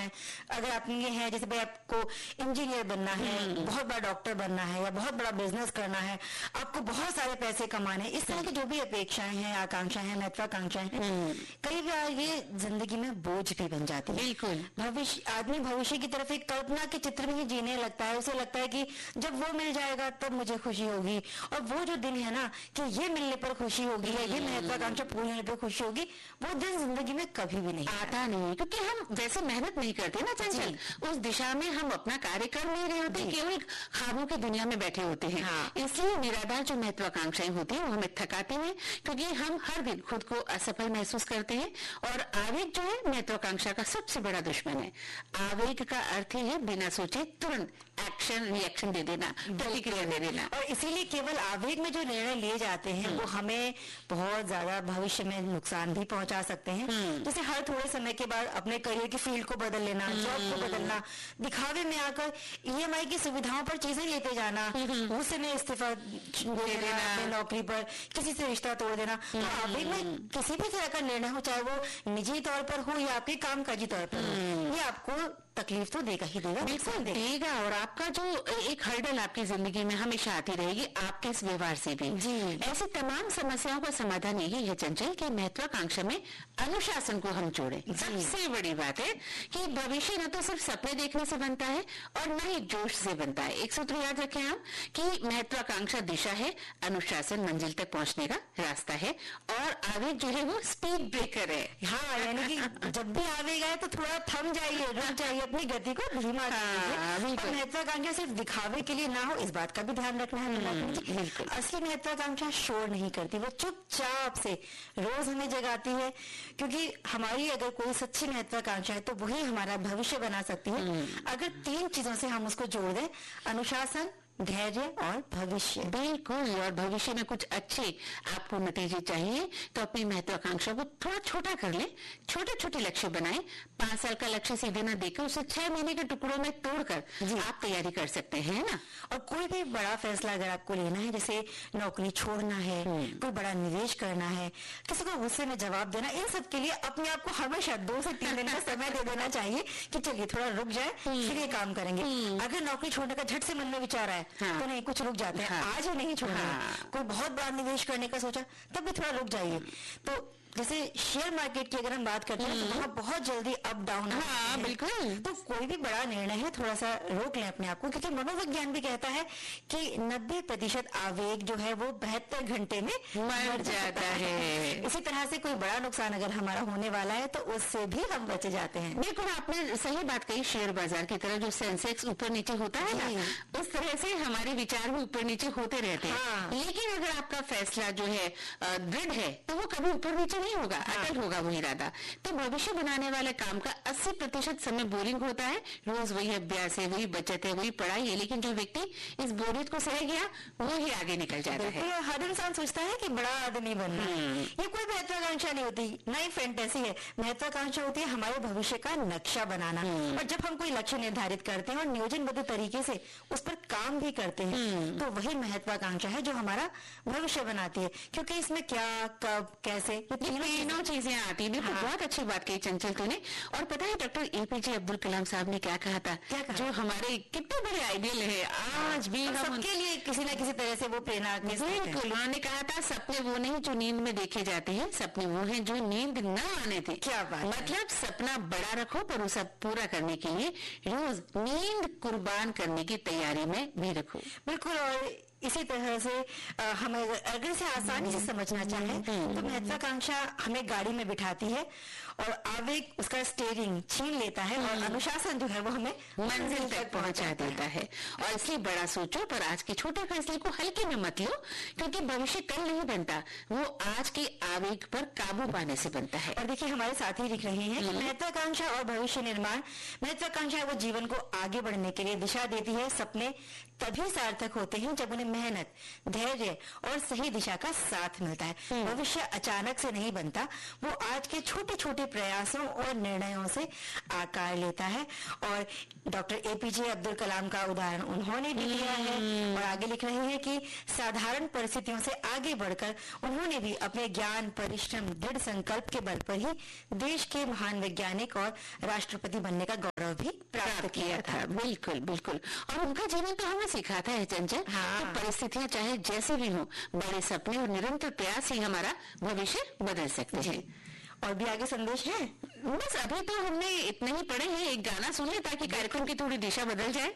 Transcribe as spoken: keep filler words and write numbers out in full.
अगर आप ये है जैसे भाई आपको इंजीनियर बनना है, बहुत बड़ा डॉक्टर बनना है, या बहुत बड़ा बिजनेस करना है, आपको बहुत सारे पैसे कमाने हैं, इस तरह की जो भी अपेक्षाएं हैं, आकांक्षाएं हैं, महत्वाकांक्षाएं हैं, कई बार ये जिंदगी में बोझ भी बन जाती है। बिल्कुल। भविष्य आदमी भविष्य की तरफ एक कल्पना के चित्र में ही जीने लगता है। उसे लगता है कि जब वो मिल जाएगा तब मुझे खुशी होगी, और वो जो दिन है ना कि ये मिलने पर खुशी होगी या ये महत्वाकांक्षा पूरी होने पर खुशी होगी, वो दिन जिंदगी में कभी भी नहीं आता नहीं, क्योंकि हम वैसे मेहनत नहीं करते ना चंचल, उस दिशा में हम अपना कार्य कर नहीं रहे होते, केवल ख्वाबों की दुनिया में बैठे होते हैं। हाँ। इसलिए निराधार जो महत्वाकांक्षाएं होती है वो हमें थकाती हैं, क्योंकि हम हर दिन खुद को असफल महसूस करते हैं। और आवेग जो है महत्वाकांक्षा का सबसे बड़ा दुश्मन है। आवेग का अर्थ है बिना सोचे तुरंत एक्शन रिएक्शन दे देना, प्रतिक्रिया दे देना, और इसीलिए केवल आवेग में जो निर्णय लिए जाते हैं वो हमें बहुत ज्यादा भविष्य में नुकसान भी पहुंचा सकते हैं। जैसे हर थोड़े समय के बाद अपने करियर की फील्ड को बदल लेना, जॉब को बदलना, दिखावे में आकर ईएमआई की सुविधाओं पर चीजें लेते जाना, उससे में इस्तीफा दे देना, नौकरी पर किसी से रिश्ता तोड़ देना। तो आवेग में किसी भी तरह का निर्णय हो, चाहे वो निजी तौर पर हो या आपके कामकाजी तौर पर हो, ये आपको तकलीफ तो देगा ही देगा। बिल्कुल देगा, और आपका जो एक हर्डल आपकी जिंदगी में हमेशा आती रहेगी, आपके इस व्यवहार से भी। जी। ऐसी तमाम समस्याओं का समाधान यही है चंचल कि महत्वाकांक्षा में अनुशासन को हम जोड़े। सबसे बड़ी बात है कि भविष्य न तो सिर्फ सपने देखने से बनता है और न ही जोश से बनता है। एक सूत्र याद रखें हम कि महत्वाकांक्षा दिशा है, अनुशासन मंजिल तक पहुंचने का रास्ता है, और आवेग जो है वो स्पीड ब्रेकर है। हाँ, यानी कि जब भी आवेग आए तो थोड़ा थम जाइए, रुक जाइए, अपनी गति को धीमा कीजिए। महत्वाकांक्षा सिर्फ दिखावे के लिए ना हो, इस बात का भी ध्यान रखना है। बिल्कुल। असली महत्वाकांक्षा शोर नहीं करती, वो चुपचाप से रोज हमें जगाती है, क्योंकि हमारी अगर कोई सच्ची महत्वाकांक्षा है तो वही हमारा भविष्य बना सकती है। अगर तीन चीजों से हम उसको जोड़ दें, अनुशासन, धैर्य और भविष्य। बिल्कुल। और भविष्य में कुछ अच्छे आपको नतीजे चाहिए तो अपनी महत्वाकांक्षा को थोड़ा छोटा कर ले, छोटे छोटे लक्ष्य बनाए। पांच साल का लक्ष्य सीधे न देकर उसे छह महीने के टुकड़ों में तोड़कर आप तैयारी कर सकते हैं ना। और कोई भी बड़ा फैसला अगर आपको लेना है, जैसे नौकरी छोड़ना है, कोई बड़ा निवेश करना है, किसी को गुस्से में जवाब देना, इन सब के लिए अपने आप को हमेशा दो से तीन दिन का समय दे देना चाहिए कि चलिए थोड़ा रुक जाए, फिर ये काम करेंगे। अगर नौकरी छोड़ने का झट से मन में विचार आए हाँ। तो नहीं, कुछ रुक जाते हैं। हाँ। आज ही नहीं छोड़ना। हाँ। कोई बहुत बड़ा निवेश करने का सोचा, तब भी थोड़ा रुक जाइए। तो जैसे शेयर मार्केट की अगर हम बात करते हैं तो वहाँ बहुत जल्दी अप डाउन हाँ, बिल्कुल। तो कोई भी बड़ा निर्णय है थोड़ा सा रोक लें अपने आप को, क्योंकि मनोविज्ञान भी कहता है कि नब्बे प्रतिशत आवेग जो है वो बहत्तर घंटे में मर जाता है। इसी तरह से कोई बड़ा नुकसान अगर हमारा होने वाला है तो उससे भी हम बचे जाते हैं। बिल्कुल, आपने सही बात कही। शेयर बाजार की तरह जो सेंसेक्स ऊपर नीचे होता है ना, उस तरह से हमारे विचार भी ऊपर नीचे होते रहते हैं। हाँ। लेकिन अगर आपका फैसला जो है दृढ़ है तो वो कभी ऊपर नीचे नहीं होगा, अटल होगा वो इरादा। तो भविष्य बनाने वाले काम का अस्सी प्रतिशत समय बोरिंग होता है। रोज वही अभ्यास है, वही बचत है, वही पढ़ाई है, लेकिन जो व्यक्ति इस बोरियत को सह गया वो ही आगे निकल जाता है। हर इंसान सोचता है कि बड़ा आदमी बनना, ये कोई महत्वाकांक्षा नहीं होती, नई फैंटेसी है। महत्वाकांक्षा होती है हमारे भविष्य का नक्शा बनाना, और जब हम कोई लक्ष्य निर्धारित करते हैं और नियोजनबद्ध तरीके से उस पर काम भी करते हैं तो वही महत्वाकांक्षा है जो हमारा भविष्य बनाती है। क्योंकि इसमें क्या, कब, कैसे, तीनों चीजें आती है। हाँ। बहुत अच्छी बात कही चंचल तूने। और पता है डॉक्टर एपीजे अब्दुल कलाम साहब ने क्या कहा था? क्या कहा? जो हमारे कितने बड़े आइडियल है आज भी हम सबके लिए किसी न किसी तरह से वो प्रेरणा। बिल्कुल, उन्होंने कहा था सपने वो नहीं जो नींद में देखे जाते हैं, सपने वो हैं जो नींद न आने थे। क्या बात, मतलब सपना बड़ा रखो पर उसे पूरा करने के लिए रोज नींद कुर्बान करने की तैयारी में भी रखो। बिल्कुल। और इसी तरह से हम अगर इसे आसानी से समझना चाहें तो महत्वाकांक्षा हमें गाड़ी में बिठाती है और आवेग उसका स्टीयरिंग छीन लेता है, और अनुशासन जो है वो हमें मंजिल तक पहुंचा देता है। और इसलिए बड़ा सोचो पर आज के छोटे फैसले को हल्के में मत लो, क्योंकि भविष्य कल नहीं बनता, वो आज के आवेग पर काबू पाने से बनता है। और देखिए हमारे साथी लिख रहे हैं कि महत्वाकांक्षा और भविष्य निर्माण, महत्वाकांक्षा वो जीवन को आगे बढ़ने के लिए दिशा देती है। सपने तभी सार्थक होते हैं जब उन्हें मेहनत, धैर्य और सही दिशा का साथ मिलता है। भविष्य अचानक से नहीं बनता, वो आज के छोटे छोटे प्रयासों और निर्णयों से आकार लेता है। और डॉक्टर एपीजे अब्दुल कलाम का उदाहरण उन्होंने भी दिया है और आगे लिख रहे हैं कि साधारण परिस्थितियों से आगे बढ़कर उन्होंने भी अपने ज्ञान, परिश्रम, दृढ़ संकल्प के बल पर ही देश के महान वैज्ञानिक और राष्ट्रपति बनने का गौरव भी प्राप्त किया था। बिल्कुल बिल्कुल। और उनका जीवन तो हमें सिखाता है चंचल, हाँ। तो परिस्थितियां चाहे जैसे भी हो, बड़े सपने और निरंतर प्रयास ही हमारा भविष्य बदल सकते हैं। और भी आगे संदेश है? बस अभी तो हमने इतना ही पढ़े हैं, एक गाना सुने ताकि कार्यक्रम की थोड़ी दिशा बदल जाए।